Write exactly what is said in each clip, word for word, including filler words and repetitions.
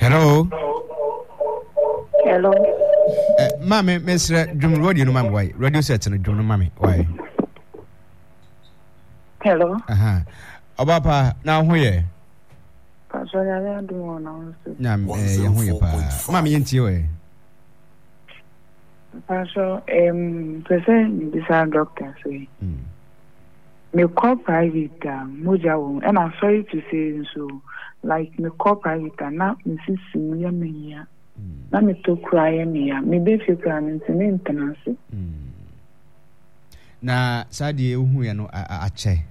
Hello. Hello. Uh, Mami, Mister Jum Radio no mam why? Radio set no Jum no mami why? Hello. Aha. Obapa na ho ye. Pastor ya do won na so. Nyam eh ye ho ye pa. Mami yenti we. Pastor em present this doctor say. Mm. Me call private down moja wo and I'm sorry to say so like me call private na me sisi mu ya me ya. Na me to cry me ya me be fi cry me ntine ntanase. Na sadi ehu ye no a che.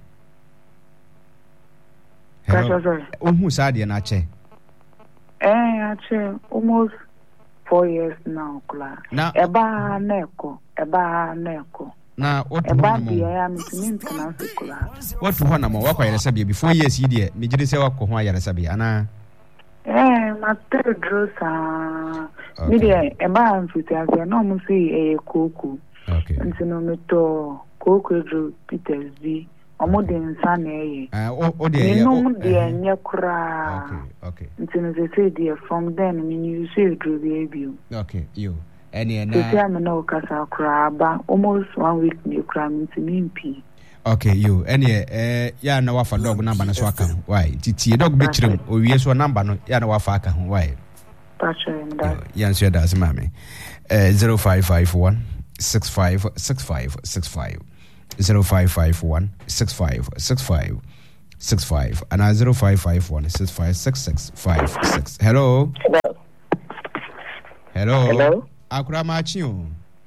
Hello. Ohu sadi na che. Eh a che almost four years now kula. Eba na eko, eba na eko. Na what eba bia ya me ntine ntanase kula. What ho na mo wakwa yere sabia before years yi de me gire se wakọ ho yere sabia ana. Eh, my third drosa. Media, a man for the no musi a cocoa. Okay. And so no meto cocoa drew Peters V. Or more than sun eh. Uh, oh, dear, no, dear, Yakura. Okay, okay. And so they say, dear, from then, I mean, you say, drew the abu. Okay, you. Any and I know Casa crab, almost one week, new crime into me. Okay, you. Any, eh, ya na wafa dog number na swaka. Why? Titi dog bitchrim. O yeso number no ya na wafa aka ho. Why? Pastor that. Yan so that's mami. Eh zero five five one six five six five six five zero five five one six five six five six five and zero five five one six five six six five six. Hello. Hello. Hello. Hello. Akura machiu.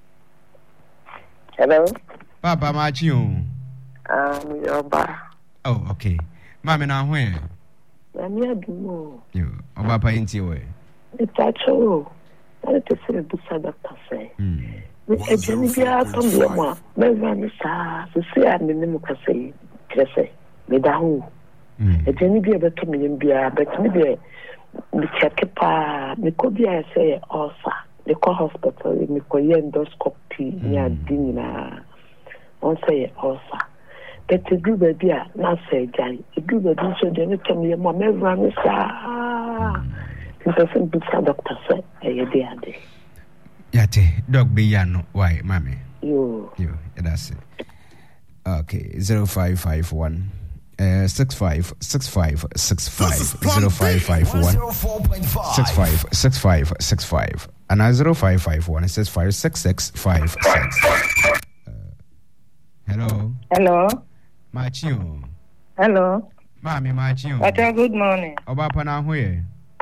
Hello. Papa machiu. Um, Oba. Oh, okay. Mami na hwe. Na mi adumo. Yo, Oba pa inti we. Itacho. Na te se bu sa doctor say. Hmm. Mi ejeni bia to mi mo. Me va mi sa, so se a me mu ka say. Krese. Me da hu. Hmm. Ejeni bia be to mi bia, but me bia mi check pa, mi ko bia say ulcer. The co hospital, mi ko endoscopy ni adini na. On say ulcer. But the group baby na say guy the group baby so dey no tell me mama everyone is ah the person be doctor say e dey ade yate dog be yano why mami yo yo that's it. Okay, zero five five one uh six five six five six five zero five five one six five six five six five and zero five five one six five six six five six. uh, hello hello Machio. Hello. Mami Machio. Acha, good morning. Oba pa na hoye.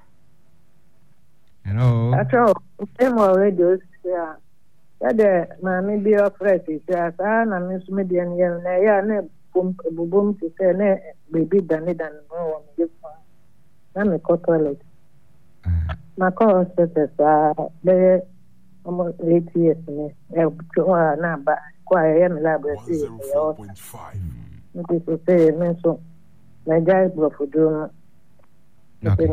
Hello. Acha, same radio ya. Ya de mami bi offer ti ya sa na mi su media ni na ya na bum bum ti se na baby dan dan no wa mi fa. Na me ko toilet. Ma ko hospital sa de almost eight years ni. E ko na ba ko ya mi laboratory. People say, "Menso, my guy brought for doing." Okay.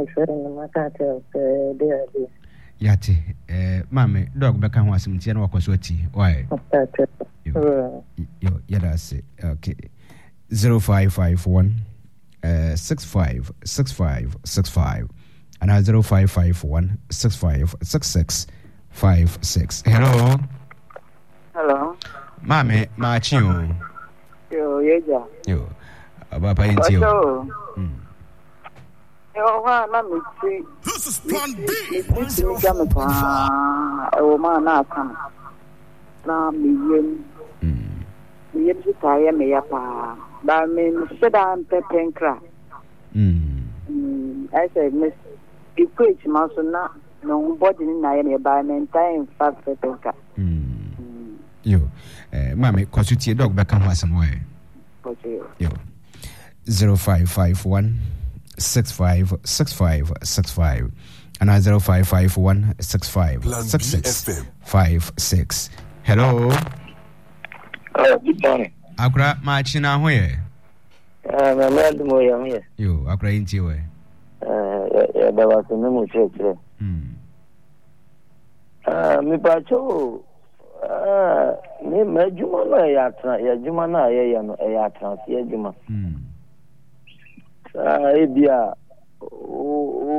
Yati, eh, mami, dog beka ho asimtia na wakoso ati. Why? Yo, yo, yeah, that's it. Okay. zero five five one uh six five six five six five and zero five five one six five six six five six. Hello. Hello. Mami, Machio. Yo, yeja. Yo, abapa intio. Hmm. Yo, wa na mi ti. This is plan B. This is me pa. E wo ma na aka. Na mi yem. Hmm. Mi yem si ta ye me ya pa. Ba me se da pepenkra. Hmm. Hmm. I say miss equate ma so na no body ni na ye me ba me time five pepenkra. Hmm. Yo, eh, mami, kwasutie dog beka ho asem wa. Yo, zero five five one six five six five six five and zero five five one six five six six five six. Hello. Oh, good morning. Akra machina hoye. Ah, na mad mo yam ye. Yo, akra inti we. Eh, ya da wa so mo chekre. Hmm. Ah, mi pa cho. Ah, ni majuma na ya tra, ya juma na ya ya no ya tra, ya juma. Hmm. Ah, e bia o o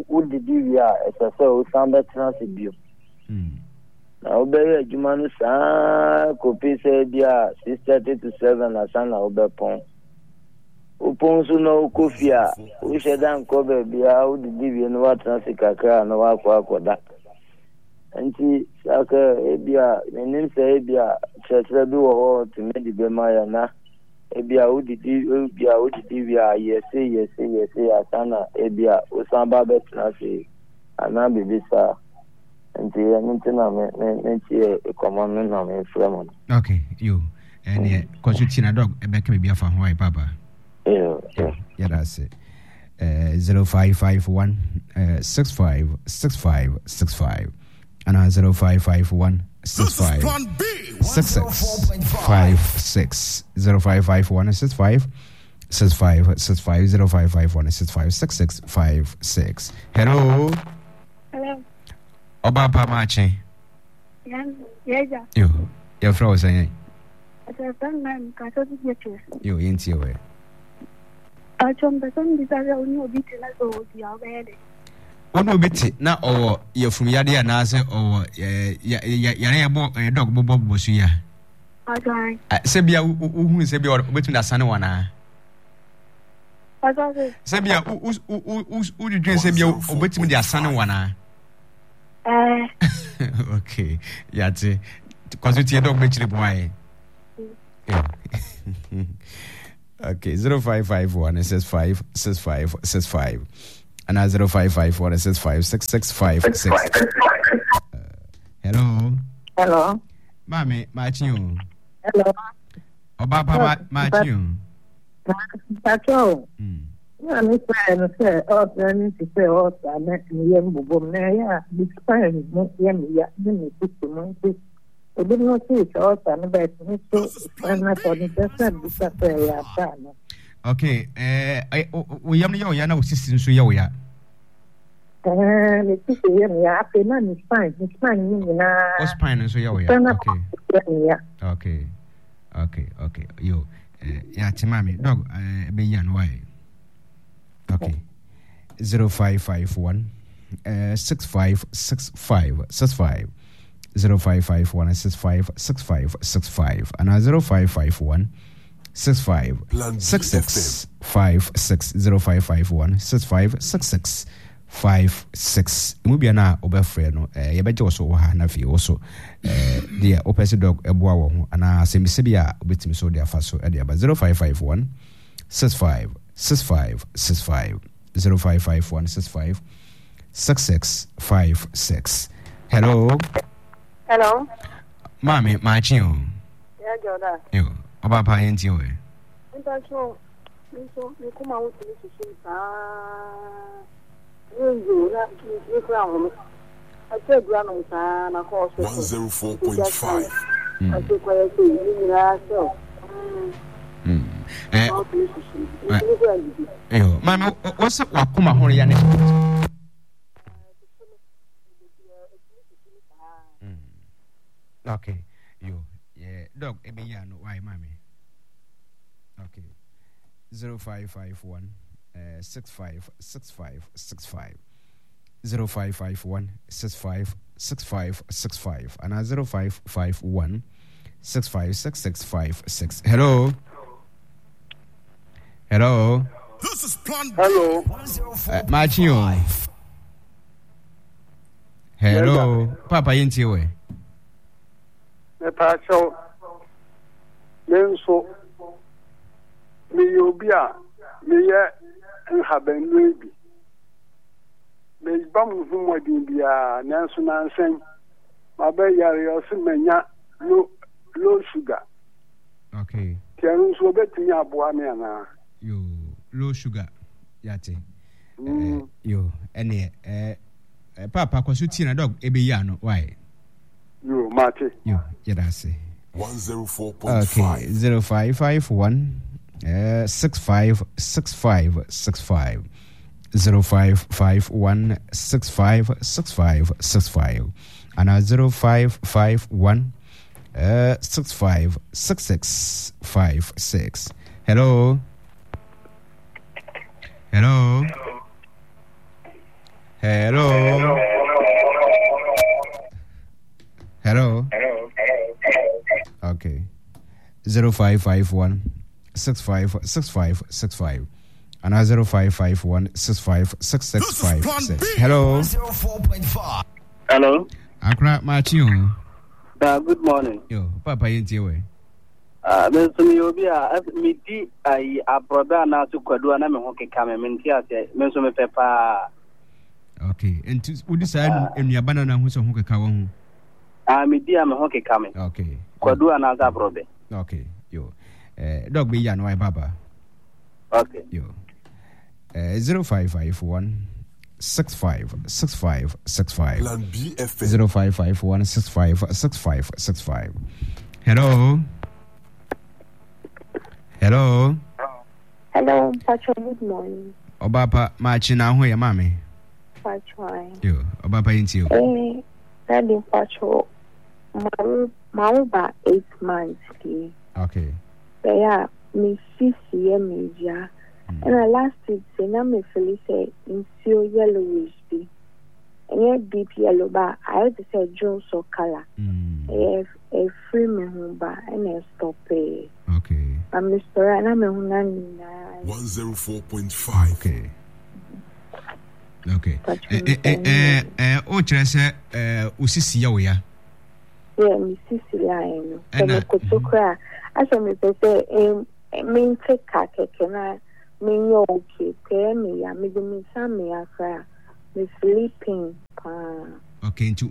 wodidi wie a ɛsɛ sɛ wosan bɛtena ase bio na wobɛyɛ adwuma no saa kɔpi sɛ bi a six thirty to seven asan na wobɛpɔn wopɔn so na wokɔ fie a wohyɛ da nkɔ baabi a wodidi wie no woatena ase kakra na woakɔ akɔda nti saka ebi a menim sɛ ebi a kyerɛkyerɛ bi wɔ hɔ tumi de bɛma yɛ na ebi a wodidi ebi a wodidi wie a yɛse yɛse yɛse asan na ebi a wosan ba bɛtena ase anaa biribi saa nti ɛno nti na mentie ɛkɔmmɔ no na memfrɛ mo no okay yo ɛneɛ kɔso ti na dɔg ɛbɛka biribi afa ho ae papa yɛda ase zero five five one six five six five six five and zero five five one six five six six five six zero five five one six five six five six five zero five five one six five six six five six. Hello. Hello. Oba pa mache. Yeah, yeah. Yo, your friend was saying. I said, "I'm going to go to you." Yo, into your way. I told the son that I only be to let go the already. Ono biti na owo ye from yade anase owo ye ye yare bo dog bo bo so ya. Okay. Se bia uhu se bia obetun da sane wana. Okay. Se bia u u u u dwen se bia obetun da sane wana. Eh. Okay. Yate. Cause you dog be chire boy. Okay, zero five five one it says five six five six five. And at zero five five one it says five six six five six. Uh, hello. Hello. Mami, Martin. Hello. Oba Papa Martin. Pacho. Yeah, me friend say, oh, friend to say, oh, I met me young boom. Yeah, this friend, no, yeah, yeah, me put to my face. I didn't know see it, oh, I'm about to so, I'm not on the person, this is a plan. Okay, eh, I we am yo yana usisi so yo ya. Eh, me see him ya, pe na ni fine, ni fine ni na. O spine so yo ya. Okay. Yeah. Okay. Okay, okay. Yo, eh ya timami dog eh be yan why. Okay. zero five five one uh six five six five six five zero five five one six five six five six five and zero five five one six five six six five six zero five five one six five six six five six. Mubia na obefre no eh yebeje wo so ha na fi wo so eh dia opese dog eboa wo ho ana semise bia obetimi so dia fa so e dia ba zero five five one six five six five six five zero five five one six five six six five six. Hello. Hello. Mami, Martin. Yeah, Jordan. Yo. Oba pa yenti we. Nta so, so me kuma wo tiri so sa. Yo na ki kra ho. I said gra no sa na ko so. one oh four point five. I said ko ye se ni na so. Mm. Eh. Yo, mami, what's up wakuma ho ya ne? Okay, yo, yeah, dog, ebe ya no, why, mommy? Okay, zero five five one, uh, six five six five six five, zero five five one six five six five six five, and uh, zero five five one six five six six five six. Hello, hello. This is plan. Hello. Uh, Martin. Hello, yes, Papa Yentiwe. Me pacho me nso me yobi a me ye nhabanu bi me bam hu modin bia nanso nansen ma be yare yo se manya low low sugar. Okay. Tianu so betimi aboa me ana. Yo, low sugar. Yate. Mm. Uh, yo, ene eh uh, Papa kwaso ti na dog ebe ya no why? Yo, Mate. Yo, yada say. one oh four point five. Okay, zero five five one uh six five six five six five zero five five one six five six five six five and uh zero five five one uh six five six six five six. Hello. Hello. Hello. Hello. Hello. Okay. zero five five one six five six five six five and zero five five one six five six six five six. Hello. zero four point five. Hello. Akra Machio. Uh, good morning. Yo, Papa Yintiwe. Uh, Mister Miobia, me di I a brother na to kwadu na me hoke kame me ntia se me so me pepa. Okay, and to would decide in your banana who so hoke ka wo hu. Ah, me di am hoke kame. Okay. Kwadu na za brother. Okay, yo. Eh, dog be yan why baba. Okay. Yo. Eh, zero five five one six five six five six five. Plan B F M. Zero five five one six five six five six five. Hello. Hello. Hello, Pacho. Good morning. Obapa machina ho ya mami. Pacho. Yo, Obapa yinti yo. Eh, Daddy Pacho. Mau mau ba eight months ki. Okay. Yeah, me six year media. And I last week say na me feel say in so yellowish be. And yet deep yellow ba I had to say Jones or color. Mm. If a free me home ba and I stop it. Okay. I'm Mister Rana me huna one oh four point five. Okay. Okay. Eh eh eh eh o chere se eh osisi ya wo ya. Yeah, me sisi la eno. Kama kutokra. Asa me pese em me take ka keke na me yo okay. Ke me ya me de me sa me akra. Me sleeping pa. Okay, into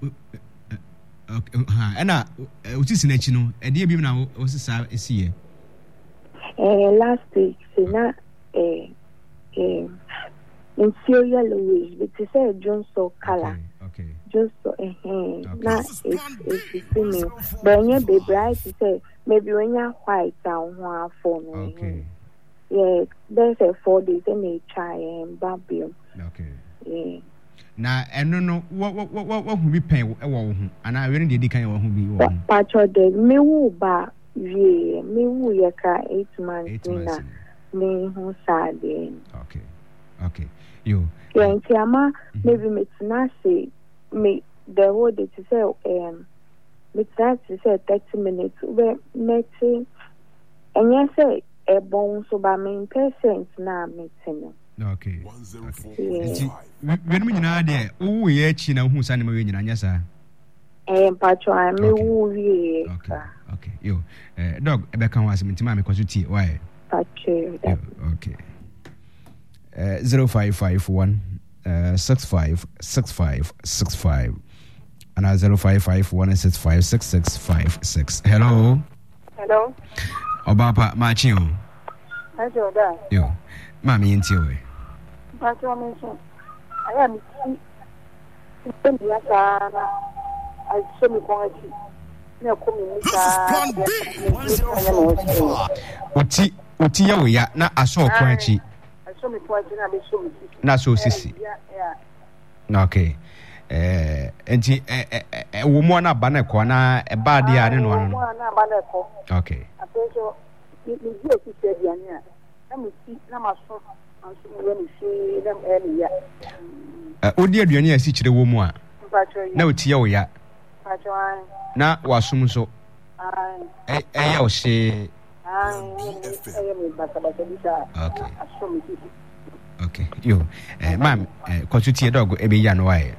okay ha ana osisi na chi no e de bi na osisa esi e. Eh last week sina eh eh in Syria Louis, but to say Johnson color. Okay. Just so eh eh na it's it's female. But when you be bright to say maybe when you're white and one for me. Okay. Yeah, there's a four days and they try and Babylon. Okay. Yeah. Na eno no what what what what who be pen e wo ho ana we dey kan wo ho bi wo ho. Pacho de me wo ba wie me wo ye ka eight months na me ho sade. Okay. Okay. You. Yeah, and Tiama, maybe me tuna say me the whole day to say um me tuna to say thirty minutes we me say and you say a bon so ba me percent na me tino. Okay. one oh four point five. When me nyina de wo ye chi na hu sa ne ma we nyina nya sa. Eh pacho I me wo wie. Okay. Okay. You. Eh dog e be kan wa asem ntima me kwaso ti why? Pacho. Okay. Uh, zero five five one uh, six five six five six five and uh, zero five five one six five six six five six. Hello. Hello. Obapa Machio. Hello, da. Yo, mami intiwe. Pacho mention. I am. It's me asana. I show me quality. Me ko mi This is Plan B. Uti uti ya we ya na aso kwanchi. Na so sisi. Na okay. Eh enti eh eh wo mo na ba na ko na e ba de ya ne no no. Na ba na ko. Okay. Apejo ni ni ji o ti se dia ni a. Na mi ti na ma so anso we ni se na e ni ya. Eh odi aduane ya si kire wo mu a. Na oti ya wo ya. Pacho an. Na wasum so. Ai. Eh eh ya o se Okay. Okay. Yo, eh, ma'am, eh, consulting dog ebe ya no why.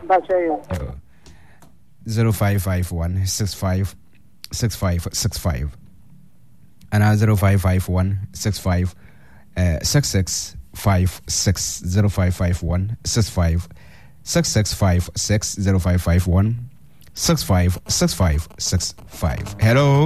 Zero five five one six five six five six five, and zero five five one six five uh six six five six zero five five one six five six six five six zero five five one six five six five six five. Hello.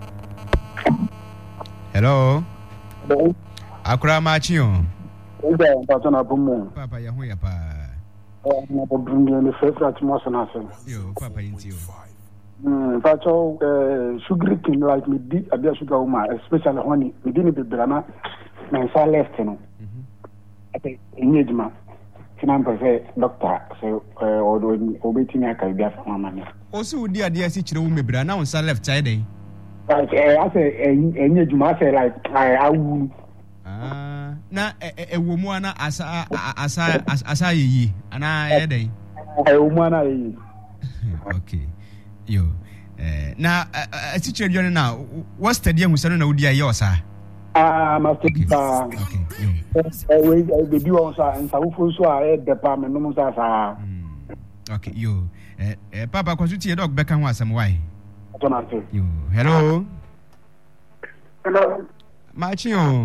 Hello. Hello. Akura Machio. Oga mpatana bomo. Papa ya ho ya pa. Oh, na bodungi le fefra timosa na sen. Yo, papa yintio. Mm, pacho eh sugar king like me di abia sugar uma, especially honey. Me di ni bebrana na sa left no. Mhm. Ate enyejuma. Tinan pese doctor so eh odo obetimi aka bia fa mama ni. O se odi ade asi kire wo mebra na on sa left side dey. Like eh I say enyejuma say like I awu. Ah, na e wo mu ana asa asa asa yi ana e dey e wo mu ana yi okay yo eh na a teacher you na what study hu sano na wodi aye osa ah ma study ba okay yo we we do on sa en sa wo fo so a e department no mo sa sa okay yo eh eh papa kwasu tie dog beka ho asem why Jonathan yo hello hello Machinho.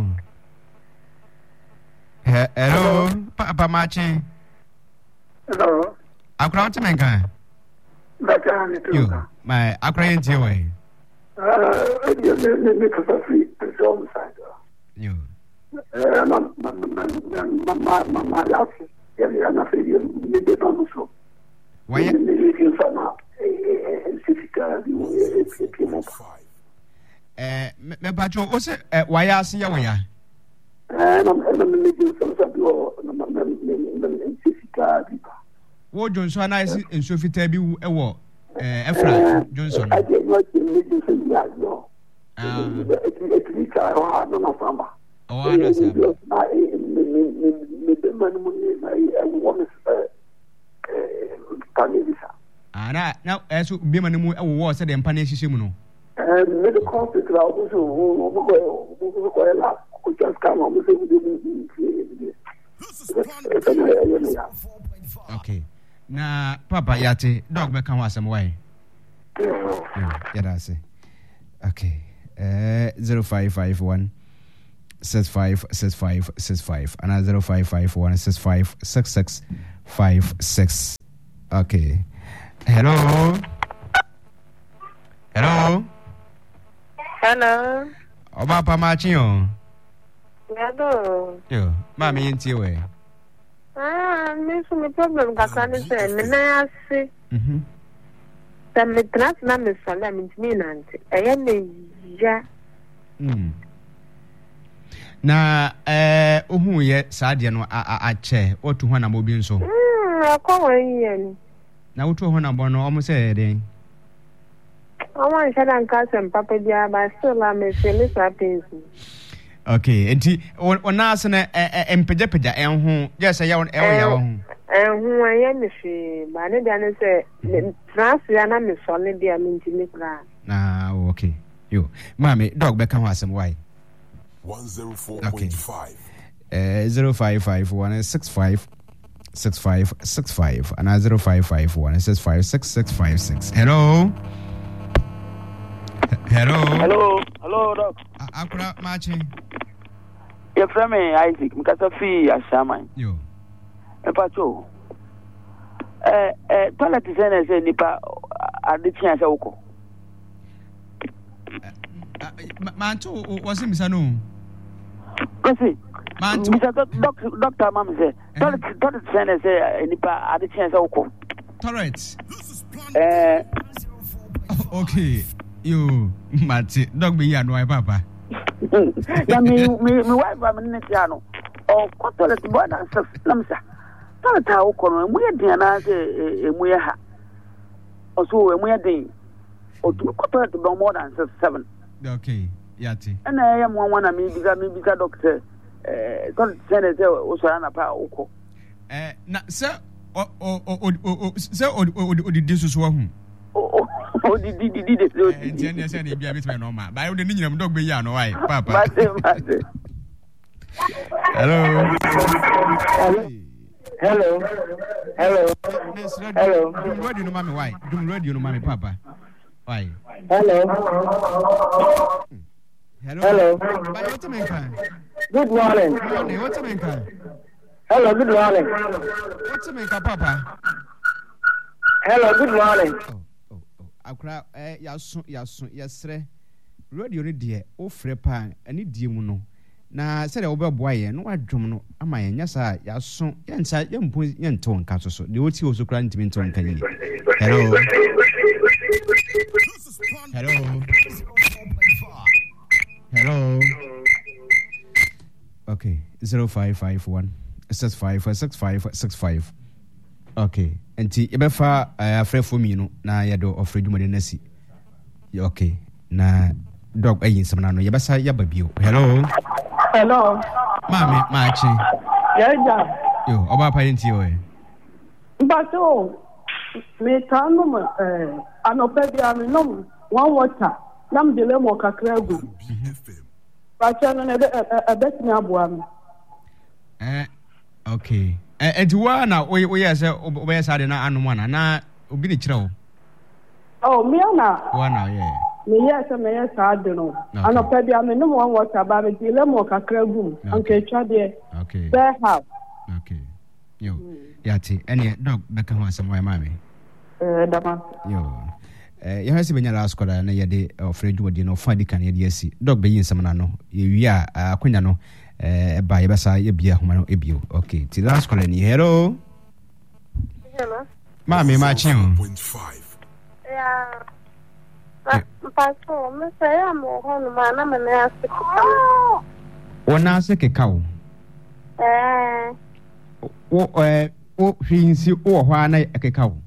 He- hello, Papa Machin. Hello. Akra te menka. Baka ni tu. Yo, my akra yenti we. Ah, ni ni ni ka free so side. Yo. Eh, ma ma ma ma ma ma ma la fi. Ya ya na fi ni de pa muso. Why? Ni ni ni sana. Eh, certificat di e e mo. Eh, me pacho, o se why asi ya we ya? Eh, na na ni ni so so do na na ni certificat di pa. Wo Johnson na isi enso fita bi e wo eh Efra Johnson. I get what you need to say ya no. Ah. E e ka wa no na samba. O ana samba. Na e me me me de man mo ni na e wo me eh tani bisa. Ah na na eso bi man mu e wo se de mpa na hihye mu no. Eh me de concept la o so o mo ko o ko la ko just come on mo se de okay. Na papa yate dog be kan wasem why? Yeah, that's it. Okay. Uh zero five five one six five six five six five and zero five five one six five six six five six. Okay. Hello. Hello. Hello. Oba pa machinho. Hello. Yo, mama yenti we. Ah, me so me problem kakra ne say me na ase. Mhm. Ta me trans na me sala me ntimi nante. Eye me ya. Mm. Na eh ohun ye saade no a a che otu ho na mo bi nso. Mm, akwa wan ni. Na wotu ho na bo no omo say den. Omo nshada nka sem papa dia ba still am me feel so happy. Okay, enti ona ase na empeja peja enhu, je say ya e ya ho. Enhu aye me fi, ba ne dia ne say trans ya na me so ne dia me ntimi kra. Ah, okay. Yo, mami, dog be kan ho asem why? one oh four point five. Okay. Uh, zero five five one six five six five six five and zero five five one six five six six five six. Hello. Hello. Hello. Hello, doc. Akura Machi. Your friend Isaac, Mikasa Fee, Ashaman. Yo. Epacho. Eh, eh, toilet is in a nipa at the chance of Oko. Manto was him, Sanu. Kasi, Doctor Mam said, toilet is a nipa at the chance of Oko. Toilet. Eh, okay. You, Mati, dog be and why, Papa. Ya me, me, me, wife, I'm in the piano. Oh, what toilet boy, that's a slumsa. Toilet, how come we are Diana, a muya. Also, a muya day. Or two toilet no more than seven. Okay, Yati. And I am one of me because me because doctor, uh, toilet senator, also an apart. Eh, na, sir, or, or, or, or, sir, or, or, or, this is one. Oh, oh, did did did it? And Jenny said, "Be a bit normal." But I would need them dog be ya no why, Papa. Hello. Hello. Hello. Hello. Do ready no mommy why? Do ready no mommy Papa. Why? Hello. Hello. Hello. What's the man? Good morning. Good morning. What's the man? Hello. Good morning. What's the man, Papa? Hello. Good morning. Oh. Akra eh yaso yaso yesre radio ne de o frɛ pa ani die mu no na sɛ de wo bɛboa ye no adwom no ama ye nya sa yaso yensa yempo yento nka so so de oti wo so kra ntimi nto nka yi. Hello. Hello. Hello. Okay, zero five five one six five six five six five. Okay, enti ebefa afrefo mi no na yedo ofre dwumade nasi. Okay, na dog ayin samna no yebesa yaba bio. Hello. Hello. Mami, machi. Yeah, yeah. Yo, oba pa yenti o e. But oh, me tanu mo eh anope bi ami no one water. Nam de le mo kakra gu. But no na e bet me aboa me. Eh, okay. Eh, enti wa na we we say we say na anu na na obi ni kire o. Oh, me na. Wa na yeah. Me yes me yes ade no. Anope bi ami no one water ba me de le mo kakra gu. Anke twa de. Okay. There have. Okay. Yo. Yati, any dog beka ho asem wa mami. Eh, dama. Yo. Eh, ya hasi benya last quarter na yede ofredu wodi no fa di kan yede asi. Dog be yin sem na no. Ye wi a akonya no eh ba ye besa ye bia homa no ebio. Okay. Ti last quarter ni hello. Hello. Mami ma chi o. Yeah. Pastor, me say am ho no ma na me na asika. Wona asike kawo. Eh. Wo eh wo hwinsi wo ho ana ekeka wo.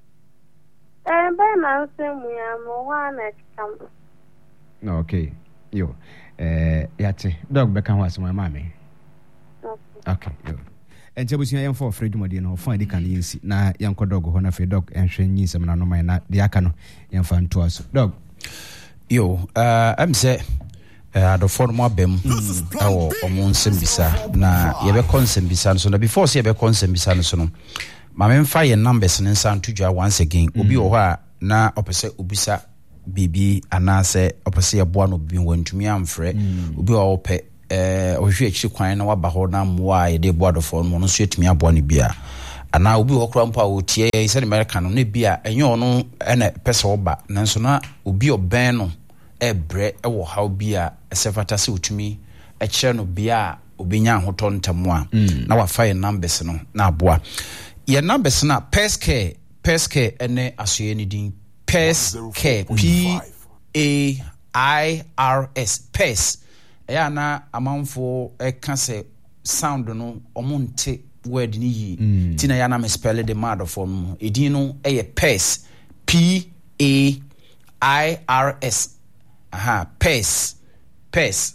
Eh ba na nsemu ya mo ho ana ekeka. No, okay. Yo. Eh yate dog beka ho asema mama. Okay. Okay, yo. Enti abusia yem for Fred Modi no fa di kan yinsi na yanko dog ho na fe dog enhwe nyinsem na no man na de aka no yem fa nto aso. Dog. Yo, uh am say Uh, the form of them or on Sembisa. Na Yebe Consembisa, so before Yebe Consembisa, so no. Mamma fire numbers and sound to jar once again. Ubi or na opposite Ubisa Bibi Anase opposite one of being went to me am free. Ubi or pe uh or she actually quite know about why they board of phone mono sweet me a bonny beer. And now Ubi or Crampa would tea said American only beer and you know and a pesoba Nansona Ubi or Beno. Ebre ewo how bia esefata se utumi e kire no bia obinya hoto ntamwa na wa fire numbers no na aboa ye numbers na peske peske ene asoye ni din peske p a i r s pes e ana amanfo e ka se sound no omonte word ni yi tina ya na me spell the mad of no edin no e pes p a i r s aha pes pes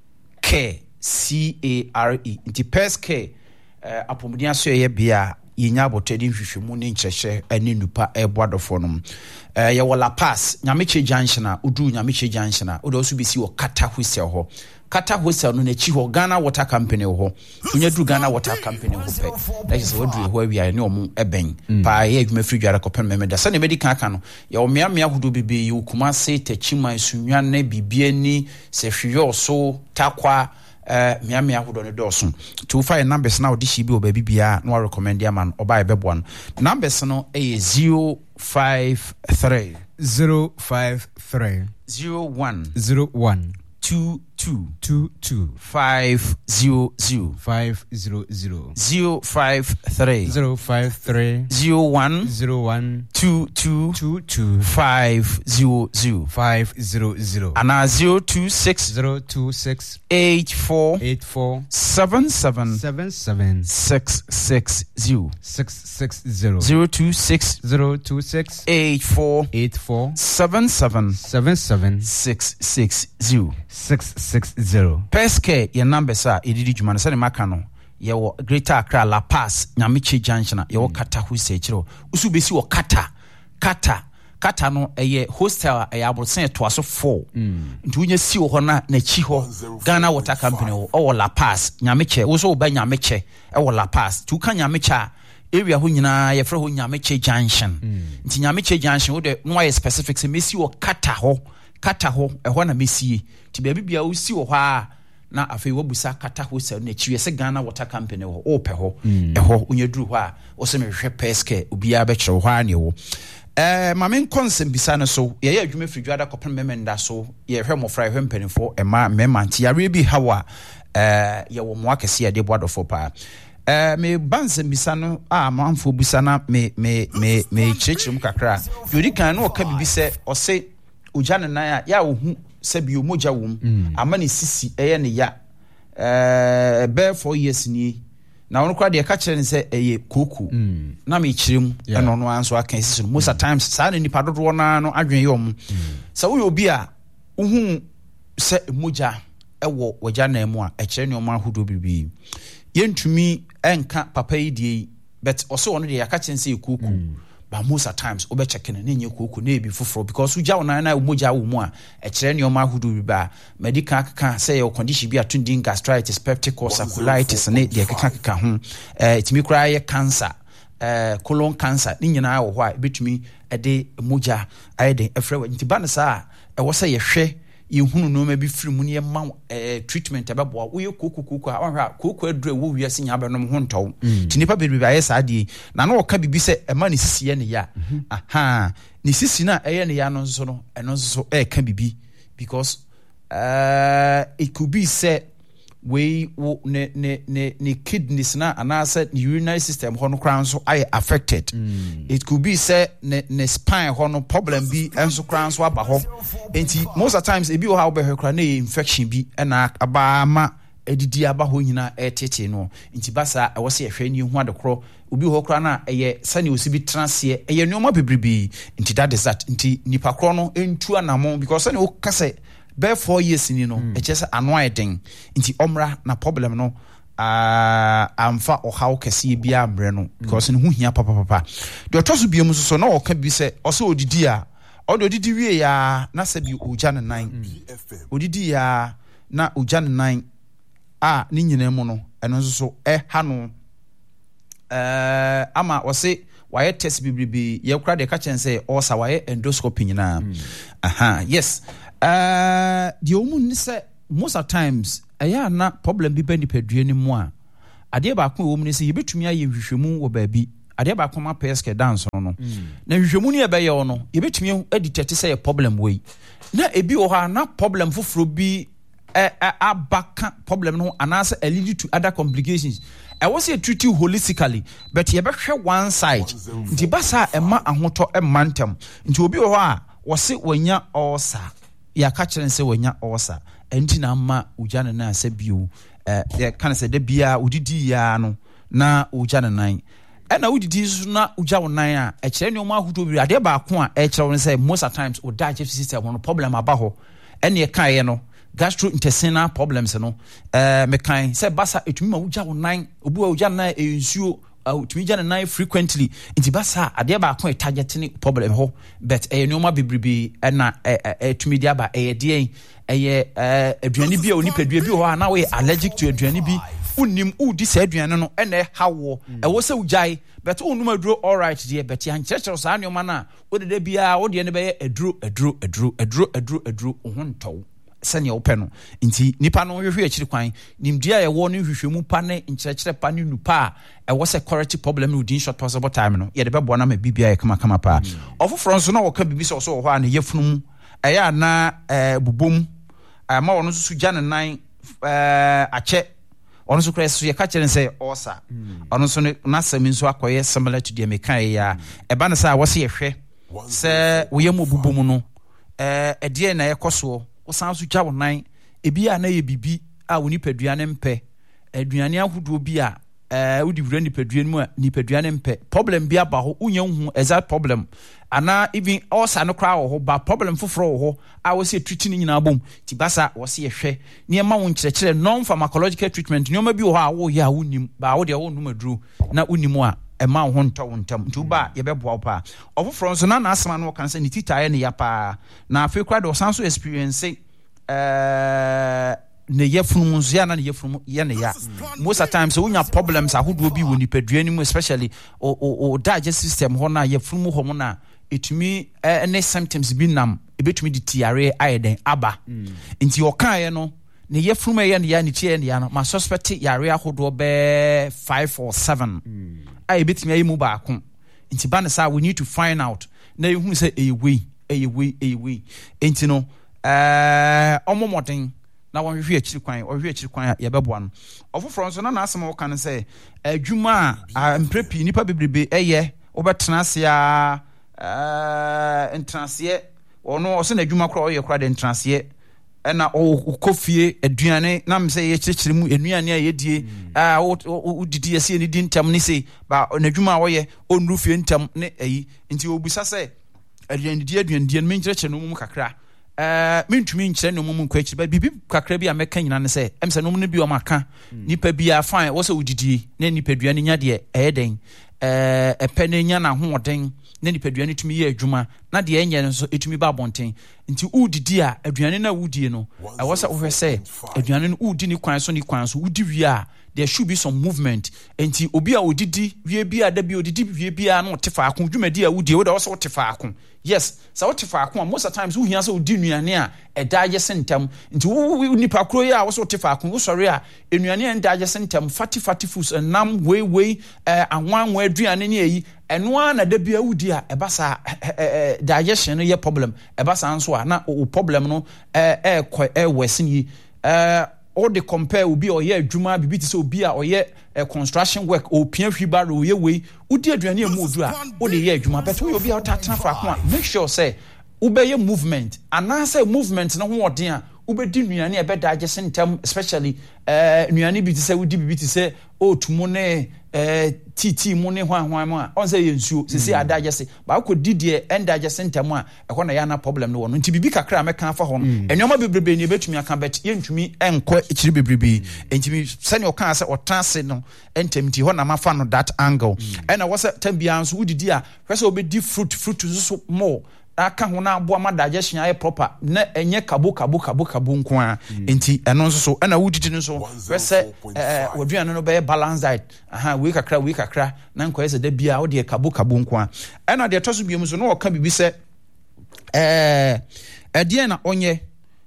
k c a r e nti pes k uh, apomudia so ye bia yenya abotedi nhwehwemu ne nkyehye ani nupa eboadofo no eh ye wala pass nyameche junction a udu nyameche junction a odo so bisi wo kata hosel ho kata hosel no na chi ho Ghana Water Company ho tunya du Ghana Water Company ho pe that is what do ho awia ne omu eben pa ye adwuma firi dwara kopem memeda sa ne medical aka no ye o mea mea hudo bibi ye kuma se tachiman sunwa ne bibia ni se hwe so takwa eh mea mea hudo ne doso two five numbers na odi shi bi o ba bibia no recommend ya man oba ebebo no numbers no e zero five three zero five three zero one zero one two two two two five zero zero five zero zero zero five three zero five three zero one zero one two two two two five zero zero five zero zero and zero two six zero two six eight four eight four seven seven seven seven six six zero six six zero zero two six zero two six eight four eight four seven seven seven seven six six zero six six zero. Peske your numbers are edidi juma na sane makano ye wo Greater Accra La Paz Nyameche Junction ye wo kata hu se chiro usu besi wo kata kata kata no eye hostel eye abrosen to aso four nti unya si wo ho na na chi ho Ghana Water Company wo o La Paz Nyameche wo so wo ba Nyameche e wo La Paz tu ka Nyameche area ho nyina ye fra ho Nyameche Junction nti Nyameche Junction wo de no ye specific se mesi wo kata ho kata ho ehɔ na mesie ti bia bia wo si wo hɔ a na afei wabusa kata ho sɛ na chiwe se Ghana Water Company ho o pɛ ho ehɔ unyaduru hɔ a wo se mehwɛ peske obia bɛ kyerɛ hɔ a ne wo eh ma men konsem bisa no so ye ye adwuma firi dwada kopem memenda so ye hwɛ mofra hwɛ mpanifo ema mema nti yare bi hawa eh ye wo mo akese ye de boadofo pa eh me bansem bisa no a manfo bisa na me me me me kyerɛkyerɛm kakra yodi kan no ka bibi sɛ ɔse ujana na ya ya ohu sebi omoja wom amane sisi eye ne ya eh be four years ni na won kwa de ka kire ne se eye koku na me kirem eno no anso aka sisi most of times sa na nipa dodo na no adwen ye om sa wo obi a ohu se moja ewo wagya na mu a ekere ne oma ahodo bibi yentumi enka papa yi die but also ono de yaka chense ekuku mm. but most of times obe checking na nye kuku na ebi foforo because uja ona na umoja wo mu a ekere ne oma ahodo bibi ba medical ka say your condition bi atundin gastritis peptic ulcer colitis ne de keka keka ho eh itimi kura ye cancer eh colon cancer ni nyina wo ho a betumi ede moja ayede efrewa ntiba na sa e wo say ye hwe yehunu no ma bi firi mu ne ma eh treatment abeboa wo ye koku koku a wanhwa koku adure wo wiase nya abenom ho ntow tinipa bebi aye saade na na woka bibi se e ma ne sisiye ne ya aha ne sisi na eye ne ya no nso no eno nso e ka bibi because uh it could be say we ne ne ne ne kidneys na anasa the urinary system ho no kran so are affected mm. It could be say ne ne spine ho no problem bi enso kran so aba ho enti most of the times e bi o ha obehwe kran na infection bi na aba ma edidi aba ho nyina etete no enti basa e wo se ehwe ni hu adekro obi ho kran na eye sane osi bi transie eye nneoma bebribi enti that is that enti nipa kro no entu anamo because sane o kase be four years ni no mm. e chese anoiding nti omra na problem no ah uh, amfa o how kese bia ambre no because mm. ne hu hia papa papa de otoso biam so so na o ka bi se o se odidi a o de odidi wie ya na se bi oja ne nine mm. odidi ya na oja ne nine a ni nyina mu no eno so so e ha no eh uh, ama o se waye test bibribi ye kura de ka chense o sa waye endoscopy nyina mm. aha yes uh the omun say most of times aya na problem bi bani pedue ni mu a ade ba ko omun say yebetumi aye hwehwemu wo baabi ade ba ko ma peske dance no mm. na hwehwemu ni ebe ye wo no yebetumi editete say problem wey na ebi o ha na problem foforo bi eh, eh, abaka problem no anasa a lead to other complications. I was here treat you holistically, but you better one side. The basa e ma ahoto e mantem. Nti obi o ha wose wanya osa. Ya ka kire nse wanya osa. Enti na ma ujana na se bio. Eh they can say de bia udidi ya no na ujana nan. E na udidi so na uja wonan a e kire ne o ma ahoto bi ade ba ko a e kire won say most of times o digestive system no problem aba ho. E na e kan ye no gastrointestinal problems no eh me kan say basa etumi ma uja wonan obu uja na ensuo etumi ja na frequently nti basa ade ba ko targeting problem ho but eh no ma bebribi na etumi dia ba eh de eh aduane bi a oni padua bi ho na we allergic to aduane bi unim udi se aduane no na hawo e wo se ujai but onum aduro all right there but ya nkyerɛkyerɛ sa anoma na wo de bia wo de ne be aduro aduro aduro aduro aduro aduro ho ntow sanya open no nti nipa no hwehwe akiri kwan nimdia ye wo no hwehwemu pa ne nkyerɛkyerɛ pa ne nupa a ɛwɔ sɛ correct problem no din short possible time no ye de bɛboa na ma bibia ye kama kama pa ofoforo nso na wɔka bibi sɛ ɔso wɔ hɔ a ne yefunu mu ɛyɛ na eh bubom ama wɔn nso gya ne nan eh akyɛ ɔno nso kra so ye ka kyerɛ sɛ ɔsa ɔno nso na sɛm nso akɔyɛ similar to the mekan ya ɛba ne sɛ wɔ sɛ yɛhwɛ sɛ wo yɛ mu bubom no eh ɛdeɛ na yɛkɔsoɔ osan so gya wonan ebi a na ye bibi a woni padua ne mpe aduane ahodo bi a eh wodi wura ni padua mu a ni padua ne mpe problem bi aba ho unya hu exact problem ana even osa no kra wo ho ba problem foforo wo ho a wo se treat ni nyina bom ti basa wo se yehwe ne ma wo nkyerɛkyerɛ non pharmacological treatment ne ma bi wo ha wo ya wonim ba wo de wo no maduru na wonim a ema ho ntɔ wontam nti ba ye bɛboa pa ofoforo nso na na asema no kan sɛ ne titae ne ya pa na afi kra de osanso experience eh ne yefunu nso ya na ne yefunu ya ne ya most of times so unya problems ahodo bi woni padua ni mu especially o o digestive system ho na yefunu ho mo na etumi ne symptoms bi nam ebetumi di tiare ayeden aba nti okae no ne yefunu ya ne ya ne tie ne ya no ma suspect yare ahodo be five or seven I betimi ayi mu ba ko nti ba ne sa we need to find out na you hu say a way a way a way nti no eh omomoden na won hwehwe akiri kwan o hwehwe akiri kwan ya beboa no ofoforo nso na na asem wo kan say adwuma a mprepi nipa bebrebe eye wo betena se a eh entrance ono o se na adwuma kra o ye kra de entrance na o kofie aduane na me say ye kyerkyere mu enuane a ye die a o didi ase ni di ntam ni say ba na adwuma wo ye onru fie ntam ne ayi nti obusa say aduane di aduane di me kyerkyere no mu kakra eh mentumi nkyerɛ no mum nkwachi ba bibi kakra bi a meka nyina ne sɛ em sɛ no mu no bi o maka nipa bi a fine wo sɛ wodidie na nipadua ne nya de ɛyɛ den eh ɛpɛ ne nya na hoɔden na nipadua ne tumi yɛ adwuma na de ɛnyɛ nso etumi ba abɔnten nti udidi a aduane na wudie no ɛwɔ sɛ wohwɛ sɛ aduane no udi ni kwan so ni kwan so wudi wie a there should be some movement enti obi a odidi wie bi a da bi odidi wie bi a na otefa akon dwumadi a wudie wo da wo sɛ otefa akon yes sɛ wotefa akon most of the times wo hia sɛ odi nuane a ɛda agye sentam nti wo nipa kro yi a wo sɛ otefa akon wo sɔre a enuane a ɛda agye sentam fatty fatty foods nam wei wei eh anwan wa aduane ne ayi ɛno a na da bi a wudi a ɛba sa digestion no yɛ problem ɛba sa nso a na o problem no eh eh eh worsen yi eh all the compare obi oyɛ adwuma bibi ti sɛ obi a oyɛ construction work o pia hwiba ro oyɛ wei odi aduane mu odu a o de yɛ adwuma but we obi a tatena fa ko a make sure say ubɛyɛ movement anasa movement no ho ɔden a ubɛdi nuane e bɛda agye sentem especially eh nuane bi ti sɛ odi bibi ti sɛ o tumu ne eh titi mu ne hwan hwan mu a on sɛ yensuo sisi ada agye se ba ko didie enda agye sentem a ɛkɔ na ya na problem no wɔ no nti bibi kakra meka fa hɔ no enwoma bebrebe ne betumi aka bet yentumi enkɔ ekiri bebrebe enti sɛ ne ɔka sɛ ɔtase no entemti hɔ na mafa no that angle ɛna wɔ sɛ tambia nso udidi a hwɛ sɛ obedi fruit fruit so more aka ho na aboa ma digestion aye proper na enye kabo kabo kabo kabo nko a enti eno nso so na wudidi nso wese eh waduane no be balance diet aha we kakra we kakra na nko yese da bia wo de kabo kabo nko a ena de toso biom so no oka bibi se eh edie na onye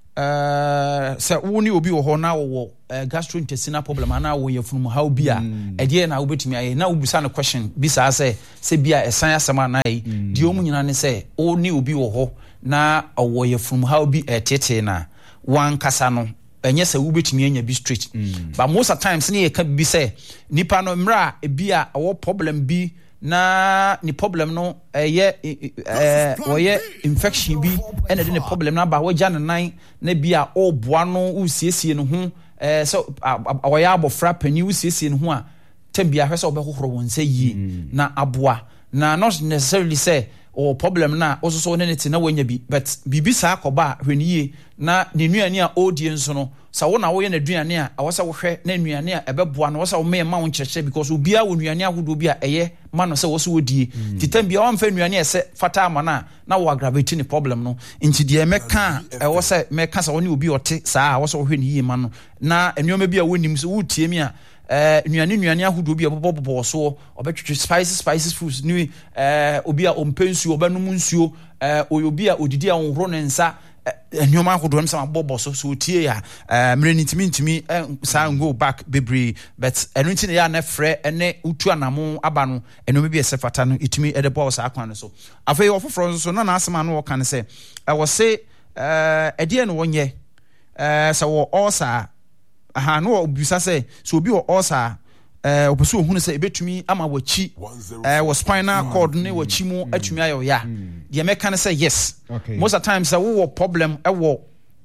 eh se wo ni obi wo ho na wo gastrointestinal problem ana wo yefunu how bia edie na wobetumi aye na wobisa no question bisa se se bia esan asema na yi di omu nyina ne se o ni obi wo ho na wo yefunu how bi etete na wan kasa no enye se wobetumi anya bi straight but most of times ne ka bi se nipa no mra e bia wo problem bi na ni problem no eye eh oye infection bi ene de ne problem na ba wo gya ne nan na bia o boa no usiesie no ho eh so awaya abofra pani usiesie no ho a tambia hwɛ sɛ obɛhohoro won sɛ yi na aboa na not necessarily say o problem na oso so ne ne te na wanya bi but bibi saa akɔba hweniye na ne nuane a odie nso no sa wo na wo ye na duane a awɔ sɛ wo hwɛ na nuane a ɛbɛboa no wo sɛ wo me ma wo nkyerɛkyerɛ because obia wo nuane ahodo bi a ɛyɛ ma no sɛ wo so wodie titambia wo mfa nuane ɛsɛ fata ama na na wo aggravate ne problem no nti de mɛka ɛwɔ sɛ mɛka sɛ wo ne obi ɔte saa awɔ sɛ wo hwɛ ne yie ma no na enuoma bi a wonim so wotie mi a eh nuane nuane ahodo bi abobobo so obetwetwe spices spices foods ni eh obi a ompensuo obanum nsuo eh obi a odidi a onhoro ne nsa enuoma ahodo am sama bobo so so tie ya eh mre nitimi ntimi sa go back bebre but enu nti ne ya na frɛ ene utu anamo aba no enuoma bi esefata no itimi ede ball sa akwan no so afei ofoforo so na na asema no wɔka ne sɛ ɛwɔ se eh ede no wonye eh sɛ wo osa aha no obisa say so obi o osa eh opeso ohunu say ebetumi ama wachi eh wo spinal cord ne wachi mu atumi ayo ya de meka ne say yes okay. Most of the times say wo problem e wo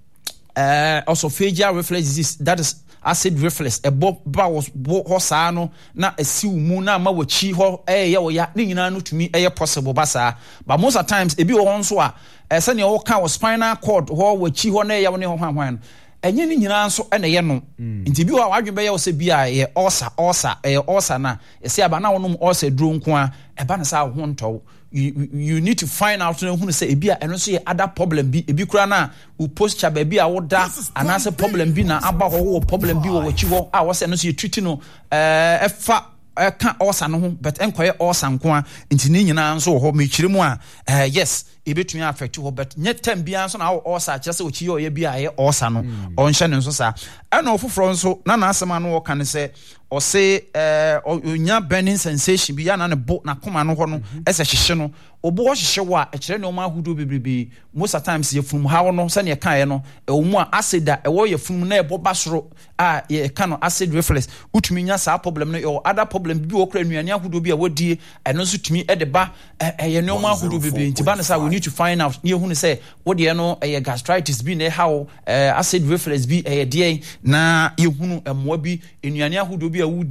eh esophageal reflux disease that is acid reflux e bo ba wo saa no na asiw mu na ama wachi ho eh ye wo ya ne nyina no tumi eh possible ba saa but most of the times ebi wo nso a eh se ne wo ka wo spinal cord ho wachi ho na ye wo ne ho hwan enye ni nyina nso ene ye no nti bi wa wadwen be ye wo se bia ye osa osa e osa na e se aba na wonum osa duro nko a e ba na sa ho nto you, you need to find out no hu se e bia eno so ye other problem bi e bi kura na u posture ba bia wo da anase problem bi na aba ho wo problem bi wo wachi ho a wo se no so ye treat no eh e fa ka osa no ho but enkoye osa nko a nti ni nyina nso ho me kyire mu a eh yes ebetumi affect ho but net time bia nso na wo osa kyese wo chiye oye bia ye osa no on hye ne nso sa ana ofoforo nso na na asema no wo kan se o se eh onya burning sensation bi ya na ne bo na koma no ho no ese hyehye no obo wo hyehye wo a ekire ne o ma hudo bebrebe most of times ye fum ha wo no se ne kan ye no e wo mu a acid a e wo ye fum na e bo basoro a ye kan no acid reflux utumi nya sa problem no or other problem bi wo kra nuane ahudo bi a wodie eno so tumi e de ba e ye ne o ma hudo bebrebe nti ba na sa we need to find out ne hu ne say wo de no e gastritis bi na how acid reflux bi e de na ye hunu emoa bi enuane ahudo bi a wudie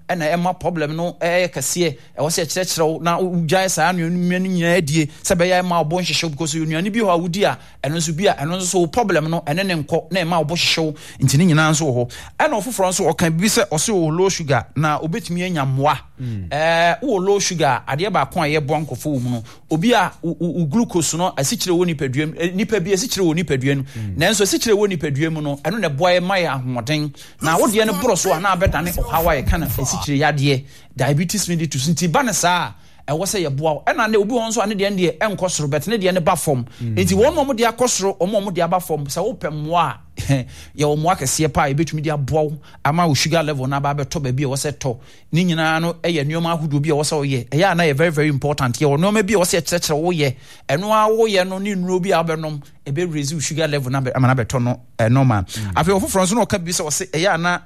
ɛna ɛma problem no ɛyɛ kɛseɛ ɛwɔ sɛ kyerɛkyerɛw na ugyae saa nnuane no nyinaa die sɛ bɛyɛ ɛma ɔbɔ nhyehyɛw because nnuane bi hɔ a wodi a ɛno nso bi a ɛno nso so problem no ɛne ne nkɔ na ɛma ɔbɔ hyehyɛw nti ne nyinaa nso wɔ hɔ ɛna ɔfoforɔ nso ɔka bibi sɛ ɔse wɔ low sugar na obetumi anya mmoa ɛɛ wɔ low sugar adeɛ baako a yɛbɔ nkɔfo wɔ mu no obi a u glucose no asikyerɛ wɔ nipadua mu nipa bi asikyerɛ wɔ nipadua mu nanso asikyerɛ wɔ nipadua mu no ɛno na ɛboa yɛ ma yɛ ahoɔden na wodeɛ no borɔ so a na abɛdane ɔhawa yɛ ka na asikyerɛ yadeɛ diabetes mellitus nti ba ne saa ɛwɔ sɛ yɛboa ɛna ne obi wɔn nso ane deɛ ne deɛ ɛnkɔ soro bɛt ne deɛ ne ba fam nti wɔn mo de akɔ soro ɔmo mo de aba fam sɛ wopɛ mmoa yɛ wɔ mmoa kɛseɛ pa ebetumi de aboa ama wo sugar level na ba bɛtɔ baabi a wɔsɛ tɔ ne nyinaa no ɛyɛ nneɛma ahodoɔ bi a wɔsɛ wɔyɛ ɛyɛ ana yɛ very very important yɛ wɔ nneɛma bi a wɔsɛ kyerɛkyerɛ wɔyɛ ɛno a wɔyɛ no ne nnuro bi a wɔbɛnom ebe raise wo sugar level na ama na bɛtɔ no normal afei ɔfoforɔ nso na ɔka bi sɛ wɔsɛ ɛyɛ ana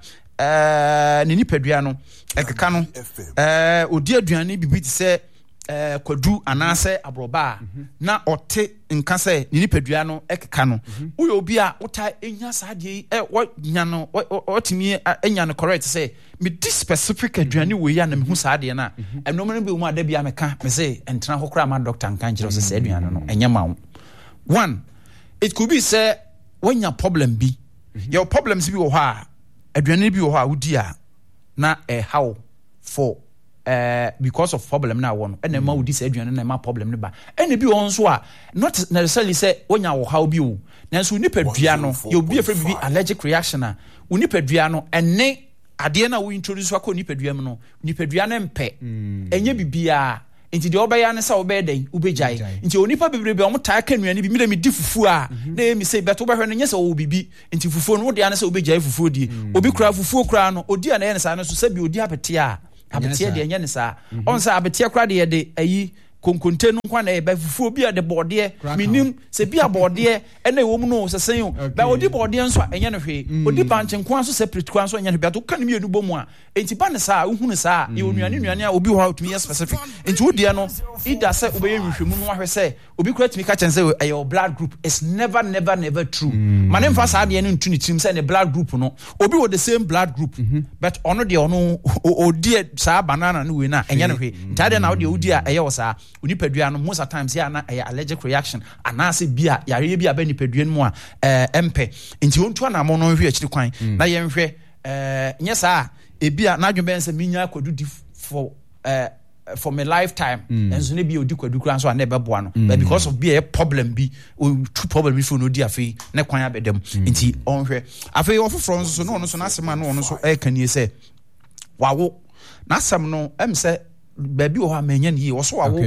ɛɛ ne nipadua no ɛkeka no ɛɛ odi aduane bibi te sɛ eh kwadu anase abroba na ɔte nka sɛ ne nipadua no ekeka no uyo obi a wota enya saade eh nya no otimi enya no correct sɛ me this specific aduane we ya na me hu saade na ɛno me no bi mu ada bia meka me sɛ entena ho kra ma doctor nka nkyerɛ sɛ aduane no enya ma wo one it could be say when your problem be your problems bi wɔ hɔ a aduane bi wɔ hɔ a wodi a na eh how for Uh, because of problem na one and then ma wodi say aduane na ma problem ne ba and bi won so a not necessarily say wonya wo how bi o nanso nipadua no ye obi afre bi allergic reaction a nipadua no ene ade na wo introduce akọ nipadua mu no nipadua na mpe enye bibia nti de obaya ne sa obey den ubegyae nti onipa bebrebe o mtaa ka nuane bi mi de mi di fufu a na emi say beto behwe no nyese wo bibi nti fufu no wo de ane sa obegyae fufu die obi kura fufu kura no odi ana ye ne sa no so sabi odi apete a abetia de anya ne saa on sa abetia kra de de ayi konkonte no kwa na e ba fufuo bi a de bode minim se bi a bode e na ewom no sesen o ba odi bode nso anya no hwe odi banche nko so separate kwa so anya no bia to kan mi enubo mu a enti ba ne saa uhunu saa e onuane nuane a obi ho otumi specific enti wo de no ida se obeye nhwehwemu no ahwe se obi kura tumi ka chen se e your blood group is never never never true mane mfa saa de no ntu ni tim se ne blood group no obi wo the same blood group but ono de ono odi saa banana no we na anya no hwe ntade na wo de odi a eye wo saa onipadua no most of times ya na eh, allergic reaction anase bia yare bia ba nipadua no mu a eh, empe nti ontu na mo no hwe akiri kwan na ye nhwe eh nye saa e bia na adwen ben se minya kwadu di for eh for my lifetime enso ne bia odi kwadu kran so na ebeboa no but because of bia a problem bi o two problem bi for no di afi ne kwan abedem nti onhwe afi ofoforo nso no no so na asema no no so e kanie se wawo na asem no em se baby o ha menya ne wo so wawo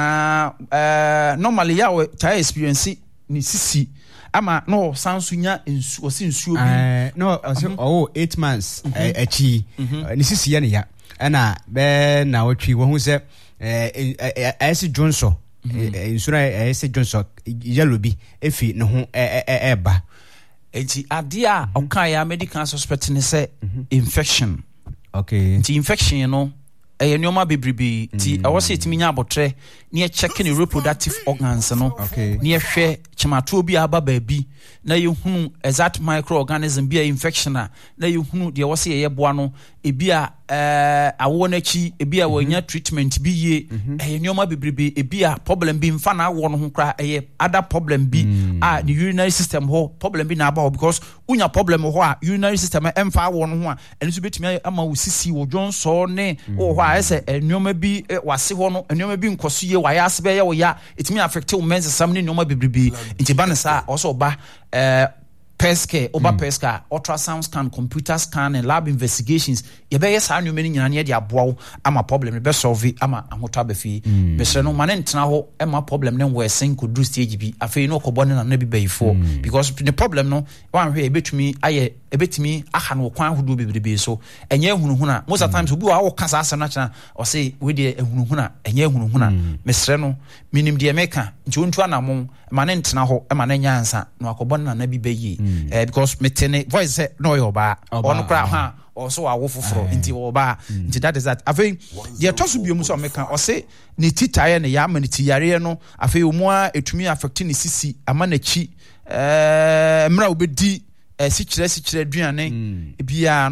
na eh normally ya we ta experience ni sisi ama no sansunya ensu o si nsuo bi eh no o eight months achi ni sisi ya ne ya ana be na wotwi wo hu se eh ese Johnson insura ese Johnson yellow bi efi ne ho e ba enti ade a okan ya medical suspect ne se infection okay enti infection no eh nyoma bebrebe ti awo se etimi nya abotre na ye check ne reproductive organs no na ye hwe chemato bi aba baabi na ye hunu exact microorganism bi a infection a na ye hunu de wo se ye boa no ebi a eh awo na chi ebi a wonya treatment bi ye eh nyoma bebrebe ebi a problem bi mfa na awo no ho kra eh other problem bi a the urinary system ho problem bi na aba because unya problem ho a urinary system emfa awo no ho a enso betimi ama wo sisi wo Johnson ne wo ho a ese nyoma bi wase ho no nyoma bi nkoso ye wa ya asbe ye wo ya etimi affect wo men's sam ne nyoma bebrebe nti ba ne sa also ba eh Pesca, Oba mm. Pesca, ultrasound scan, computer scan, and lab investigations. You be yes, I knew many and yet ya bow. I'm a problem. The best solve it. I'm a motabefi. But no man now. I'm a problem. Then we're saying could do stage B. I feel no carbon and never be before because the problem no one way a bit to me. I a bit to me. I can walk one who do be the so. And yeah, huna most of the times we are all cancer natural or say we dear huna and yeah huna. Mister No, minim the America. June to an among man now. A man answer no carbon and never be. Eh, because me tene voice say no yo ba ono kra ha also awo foforo nti wo ba nti that is that afei the tosu biom so meka o say ne titaye ne ya ma ne tiyare no afei omu a etumi affect ne sisi ama na chi eh mra obedi eh sikire sikire aduane bia no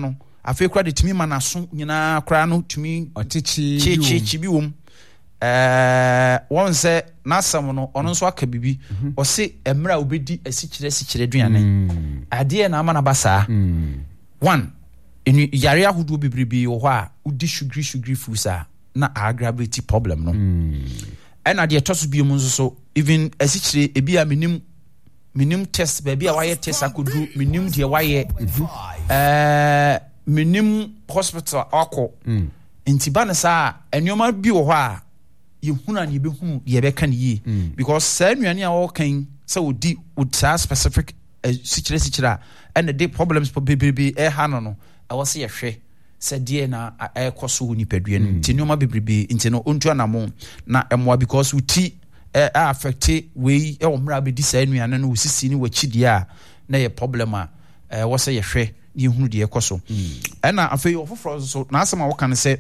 afei kora de tumi ma naso nyina kora no tumi otechi chi chi bi wom eh won se nasam no ono nso aka bibi o se emra obedi asikyire asikyire duane ade na ama na basa one enu yare ahodo bibribi wo ho a udi sugri sugri fusa na aggravate problem no ena de toso bi mu nso so even asikyire ebi a minim minim test baby a waye test akodu minim de waye eh minim hospital akọ ntiba na sa enyoma bi wo ho a yehuna ne behunu ye beka ne yi because sa nuane a wo kan sa odi utsa specific sikyire sikyira and the problems for bebrebe e ha no no e wo se ye hwe se die na e koso ni padua no nti nyoma bebrebe nti no ontu anamo na emwa because uti e affect we e wo mra be di sa nuane no usisi ni wachidi a na ye problem a e wo se ye hwe ye hunu de e koso e na afei ofoforo so na asema wo kan se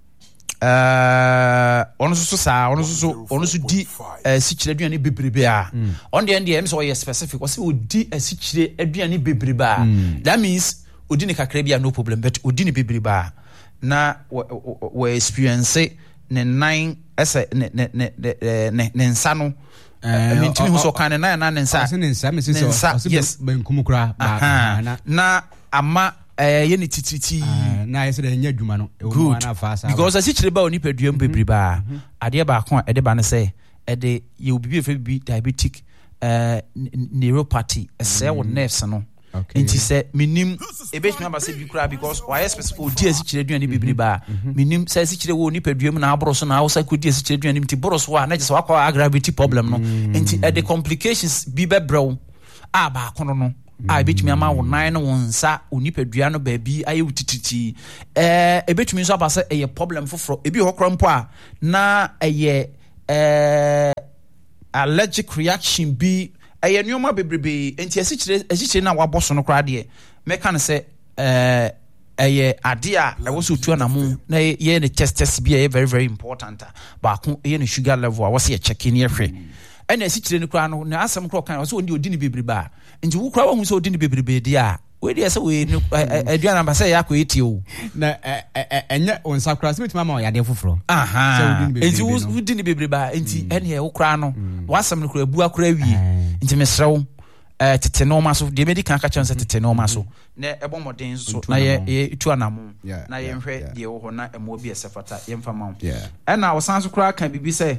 eh ono so sa ono so ono so di sikyire aduane bebrebe a on the end em so ye specific o se odi sikyire aduane bebrebe a that means odi ne kakra bia no problem but odi ne bebrebe a na we experience ne nine ese ne ne ne ne nsa no I mean timi so kan na na ne nsa ne nsa me se so yes benkumukura na na ama eh ye ni tititi na yese de nya dwuma no e wo na fa sa because asikyire ba oni paduam bebrebe a ade ba ko e de ba ne se e de ye obibi efe bi diabetic eh neuropathy ese wo nerves no enti se minim ebetuma ba se bi kura because why specific odi asikyire duane bebrebe a minim se asikyire wo oni paduam na aboro so na awsa ko di asikyire duane mti boro so a na je se wakwa aggravate problem no enti e de complications bi bebrew a ba kono no a betumi ama wo nan no wonsa onipadua no baabi aye wutititi eh ebetumi nso abase eye problem foforo ebi hokro mpo a na eye eh allergic reaction bi eye nyoma bebrebe enti asikyire asikyire na waboso no kra de meka ne se eh eye ade a e wo so tu na mu na ye ne test test bi eye very very important ba ko eye ne sugar level a wo se ye check in ye hwe ena asikyire ne kra no na asem kra kan wo so oni odi ne bebrebe a nti wo kra wo so odi ne bebrebe dia we dia se we aduana ba se yakọ eti o na enye onsa kra se betima ma yade foforo aha nti wo odi ne bebrebe a nti ene wo kra no wasem ne kra bua kra wie nti mesrew eh tete no maso de medical ka chance tete no maso na ebo moden so na ye etu anamu na ye hwe de wo ho na emo bi esefata ye mfa ma ena wo sanso kra kan bibi se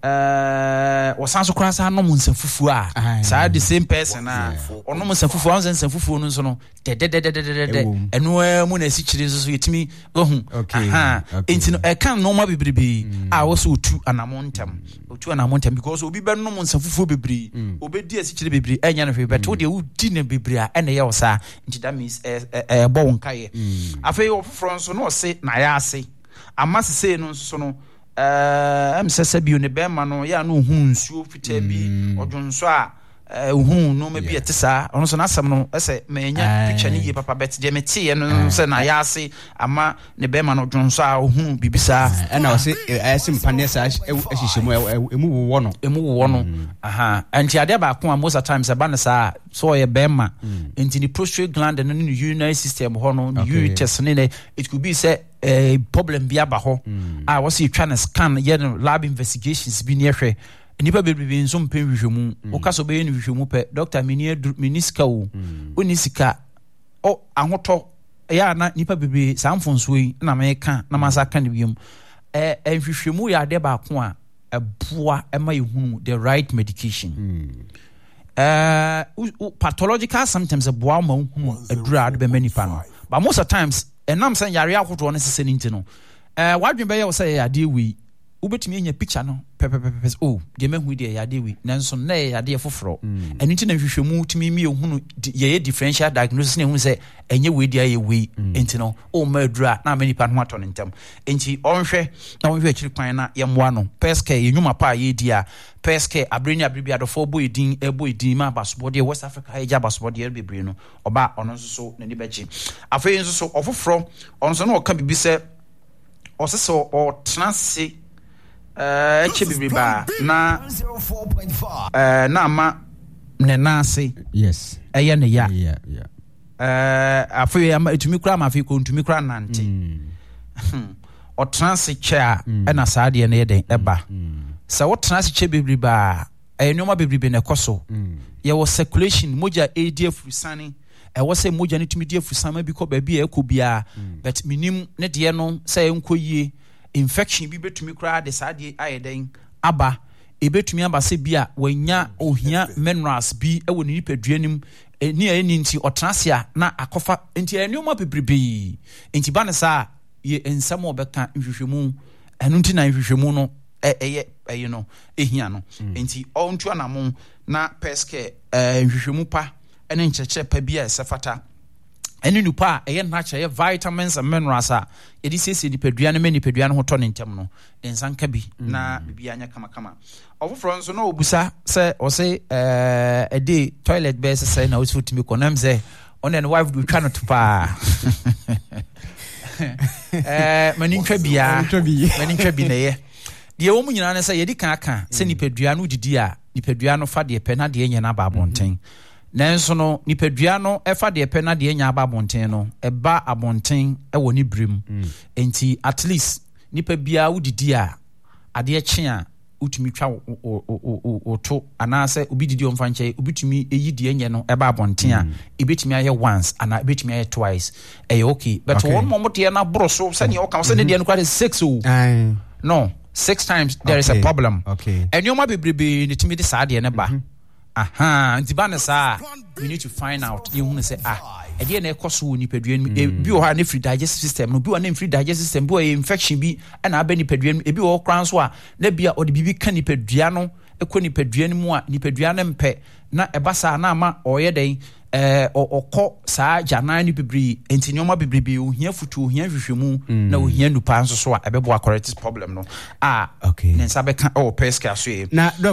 eh wasanso kra sa no munsa fufu a sa the same person a ono munsa fufu a munsa fufu no so no de de de de de de eno mu na sikyire so so yetimi ohu aha enti no e kan no ma bebrebe a wo so otu anamontam otu anamontam because obi be no munsa fufu bebrebe obedi asikyire bebrebe enya no hwe but wo de udi na bebrebe a ene ye wo sa nti that means eh bo wonkaye afei ofofro so no se na ya ase amasese no so no eh am sese bi ne be ma no ya no hu nsuo fita bi odwonso a hu no ma bi etesa ono so na asem no ese menya picture ni ye papa bet de meti no se na ya ase ama ne be ma no odwonso a hu bibisa e na o se asim panesa ehihemu emu wo no emu wo no aha anti ade ba ko most of times aba na sa so ye be ma anti ni prostate gland no ni urinary system ho no ureters ne it could be say a problem bi aba ho ah was you trying to scan ye lab investigations bi ne hwe nipa bebrebe nso mpem hwehwemu o kaso be ne hwehwemu pe doctor mini miniska o onisika o ahoto ya na nipa bebrebe samfonso yi na me ka na masa ka ne biom eh hwehwemu ya de ba ko a eboa ema yehunu the right medication uh pathological symptoms eboa ma hu adura de be manipa no but most of times enam san yare akoto no sese ninti no eh wadwen be ye wo say ade wi ubetumi enya picture no pepepepe oh de mehu de yade wi nanso na yade foforo enu nti na hwehwemu tumi mi ehunu ye differential diagnosis na ehunu say enye we dia ye we enti no o ma adura na many pa no ato ne ntem enti onhwe na onhwe akiri kwan na ye moa no peske ye nwuma pa ye dia peske abreni abribi adofo boy din e boy din ma basobo de West Africa ye ja basobo de bebre no oba ono nso so na ni beji afei nso so ofoforo ono so na o ka bibi se oseso o transi eh eche bibriba na eh na ma ne nase yes eye ne ya yeah yeah eh afi etumi kura ma afi ko ntumi kura nante o transit chair e na saade na ye den eba sa wo transit chair bebri ba e nyoma bebri be na koso ye wo circulation moja A D F rusani e wo se moja ne tumi D F rusama bi ko ba bi e ko bia but minim ne de no say enko yie infection bi betumi kura de saade aye den aba e betumi aba se bia wanya ohia minerals bi e wo ni nipaduanim ni a ni nti otrasia na akofa nti enyoma bebrebe nti ba ne sa ye ensam obeka nhwehwemu enu nti na nhwehwemu no eye eye no ehia no nti ontu anamo na peske nhwehwemu pa ene ncheche pa bia sefata ene nupa eye na che vitamins and minerals a yedi sese nipadua no manipadua no hoto ne ntem no ensanka bi na bibia anya kama kama ofofro nso no obusa se o se eh a day toilet be se na osufo timi konam se on and wife do twa no to pa eh manintwa bia manintwa bi na ye de wo mu nyina ne se yedi kan aka se nipadua no didi a nipadua no fa de pe na de nya na ba bonten nanso no nipadua no efa de pe na de nya ba bonten no eba abonten e woni brem enti at least nipa bia wo didi a ade eche a utumi twa oto anase obi didi omfa nche obitumi eyi de enye no eba abonten a ebetumi aye once ana ebetumi aye twice eh okay but one moment here na bro so say ne o kan say ne de no kwade six o no six times there is a problem okay enyoma bebrebe ne timi de saade ne ba aha ntibane sa we need to find out you want to say ah e dey na ekoso ni padua ni bi o ha na free digestive system no bi o na free digestive system bi o infection bi na aba ni padua ni bi o kran so a na bia o de bibi ka ni padua no ekọ ni padua ni mu a ni padua na mpe na eba sa na ama o ye den eh okọ sa jana ni bibiri entinyoma bibiri o hia futu o hia hwehwemu na o hia nupa nso so a ebebo correct problem no ah okay nensa be ka o peska so e na